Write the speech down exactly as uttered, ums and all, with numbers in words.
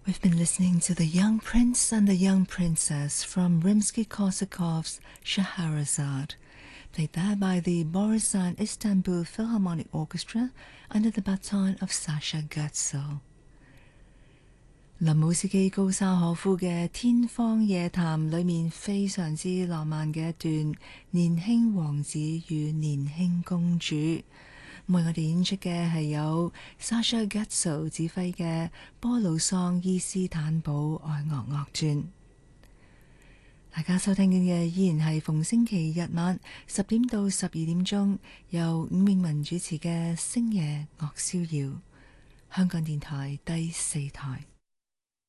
We've been listening to The Young Prince and the Young Princess from Rimsky-Korsakov's Scheherazade, played there by the Borissan Istanbul Philharmonic Orchestra under the baton of Sasha Getzel。林姆斯基高沙可夫嘅《天方夜譚》裏面非常之浪漫嘅一段年輕王子與年輕公主，為我哋演出嘅係有 Sasha Getzel 指揮嘅波魯桑伊斯坦堡愛樂樂團。大家收聽緊嘅依然係逢星期日晚十點到十二點鐘由伍詠文主持嘅星夜樂逍遙，香港電台第四台。